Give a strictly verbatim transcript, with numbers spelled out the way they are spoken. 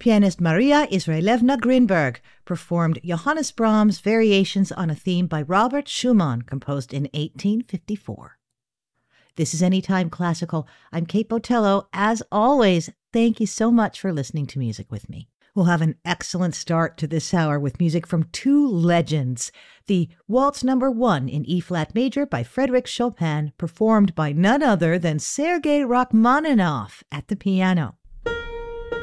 pianist Maria Israelevna Grinberg performed Johannes Brahms' variations on a theme by Robert Schumann, composed in eighteen fifty-four. This is Anytime Classical. I'm Kate Botello. As always, thank you so much for listening to music with me. We'll have an excellent start to this hour with music from two legends. The Waltz Number One in E-flat major by Frédéric Chopin, performed by none other than Sergei Rachmaninoff at the piano.